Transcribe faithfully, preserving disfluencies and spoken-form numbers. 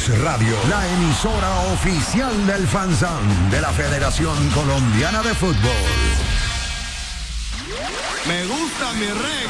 Fox Radio, la emisora oficial del FanZón de la Federación Colombiana de Fútbol. Me gusta mi rey.